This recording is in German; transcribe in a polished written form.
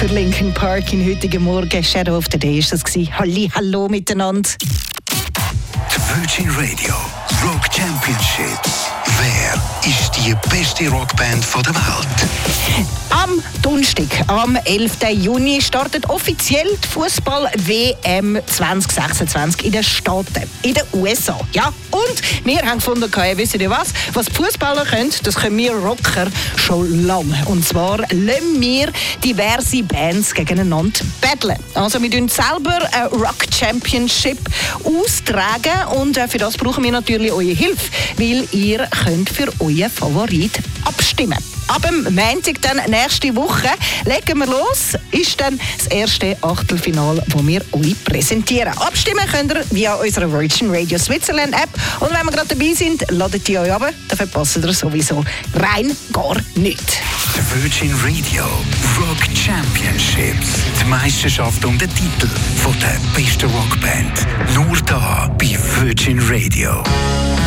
für Linkin Park in heutigen Morgen. Shadow of the Day ist das gewesen. Hallo miteinander. Die Virgin Radio Rock Championship. Wer ist die beste Rockband der Welt? Am Donnerstag, am 11. Juni, startet offiziell die Fußball-WM 2026 in den Staaten, in den USA. Ja, und wir haben gefunden, wisst ihr was die Fußballer können, das können wir Rocker schon lange. Und zwar lassen wir diverse Bands gegeneinander battlen. Also wir tun selber eine Rock Championship austragen und für das brauchen wir natürlich eure Hilfe, weil ihr könnt für euren Favorit abstimmen. Ab dem Montag, dann nächste Woche, legen wir los. Ist dann das erste Achtelfinale, das wir euch präsentieren. Abstimmen könnt ihr via unserer Virgin Radio Switzerland App. Und wenn wir gerade dabei sind, ladet ihr euch ab. Dann verpasst ihr sowieso rein gar nichts. Die Virgin Radio Rock Championships. Die Meisterschaft um den Titel von der besten Rockband. Nur da bei Virgin Radio.